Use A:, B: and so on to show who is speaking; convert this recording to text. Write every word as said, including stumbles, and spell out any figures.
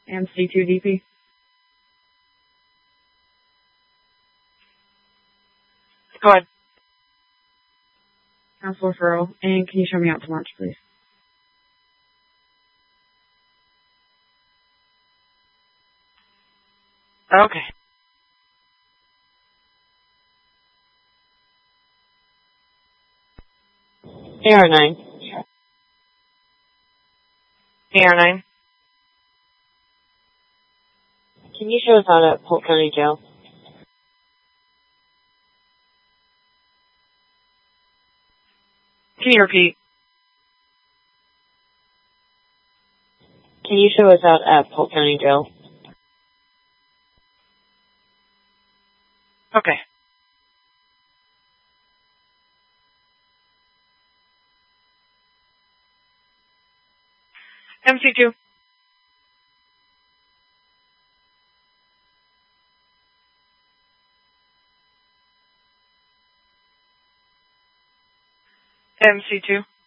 A: M C two D P.
B: Go ahead.
A: Council referral. And can you show me out to lunch, please?
B: Okay. A R nine. A R nine. Can you show us out at Polk County Jail? Can you repeat? Can you show us out at Polk County Jail? Okay. M C two. M C two.